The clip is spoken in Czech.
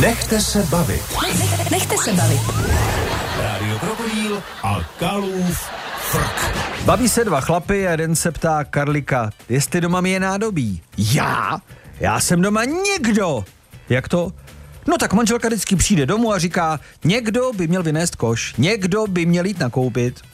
Nechte se bavit. Nechte se bavit. Rádio Krokodýl a Kalův frk. Baví se dva chlapy a jeden se ptá Karlika, jestli doma mi je nádobí. Já jsem doma někdo. Jak to? No tak manželka vždycky přijde domů a říká, někdo by měl vynést koš, někdo by měl jít nakoupit.